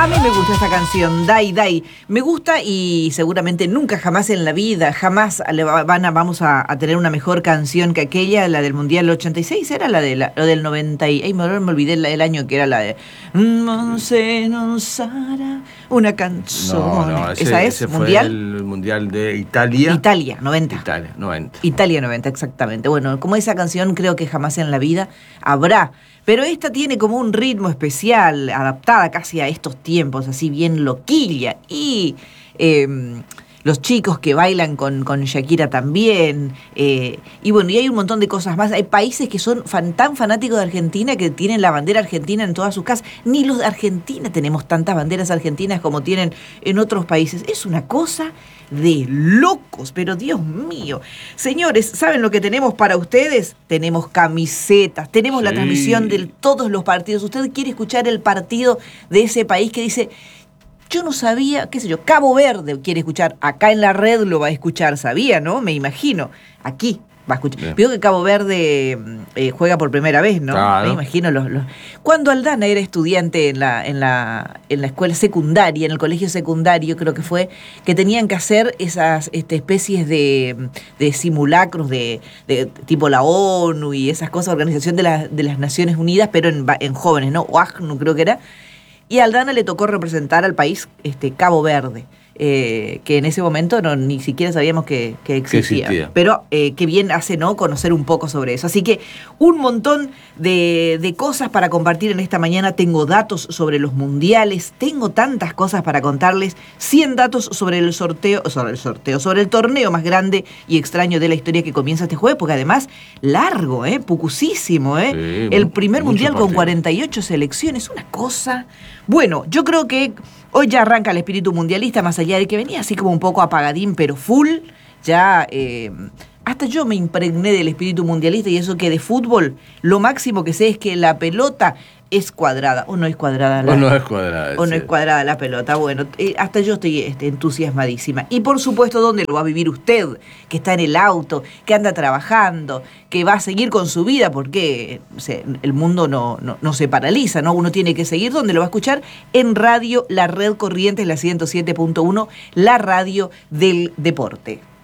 A mí me gusta esta canción, Dai Dai. Me gusta y seguramente nunca, jamás en la vida, jamás vamos a tener una mejor canción que aquella, la del Mundial 86, era la lo del 90 y... Ay, me olvidé el año que era la de... Se nos hará una canción. No, ¿Esa es? ese ¿Mundial? fue el Mundial de Italia. Italia, 90. Italia, 90. Italia 90, exactamente. Bueno, como esa canción creo que jamás en la vida habrá. Pero esta tiene como un ritmo especial, adaptada casi a estos tiempos, así bien loquilla. Y los chicos que bailan con Shakira también. Y bueno, y hay un montón de cosas más. Hay países que son tan fanáticos de Argentina que tienen la bandera argentina en todas sus casas. Ni los de Argentina tenemos tantas banderas argentinas como tienen en otros países. Es una cosa de locos, pero Dios mío. Señores, ¿saben lo que tenemos para ustedes? Tenemos camisetas, tenemos la transmisión de todos los partidos. Usted quiere escuchar el partido de ese país que dice, yo no sabía, qué sé yo, Cabo Verde quiere escuchar, acá en la red lo va a escuchar, sabía, ¿no? Me imagino, aquí va a escuchar. Veo que Cabo Verde juega por primera vez, ¿no? Claro. Me imagino Cuando Aldana era estudiante en la escuela secundaria, en el colegio secundario, creo que fue, que tenían que hacer esas especies de simulacros de tipo la ONU y esas cosas, Organización de las Naciones Unidas, pero en jóvenes, ¿no? OACNU creo que era. Y a Aldana le tocó representar al país Cabo Verde. Que en ese momento ni siquiera sabíamos que existía. Pero qué bien hace, ¿no?, conocer un poco sobre eso. Así que un montón de cosas para compartir en esta mañana. Tengo datos sobre los mundiales, tengo tantas cosas para contarles. 100 datos sobre el torneo más grande y extraño de la historia que comienza este jueves, porque además largo, pucusísimo, Sí, el primer mundial partido. con 48 selecciones, una cosa. Bueno, yo creo que hoy ya arranca el espíritu mundialista, más allá de que venía así como un poco apagadín, pero full. Ya, hasta yo me impregné del espíritu mundialista, y eso que de fútbol, lo máximo que sé es que la pelota es cuadrada, o no es cuadrada la pelota. Bueno, hasta yo estoy entusiasmadísima. Y por supuesto, ¿dónde lo va a vivir usted? Que está en el auto, que anda trabajando, que va a seguir con su vida, porque el mundo no se paraliza, ¿no? Uno tiene que seguir. ¿Dónde lo va a escuchar? En Radio La Red Corrientes, la 107.1, la radio del deporte.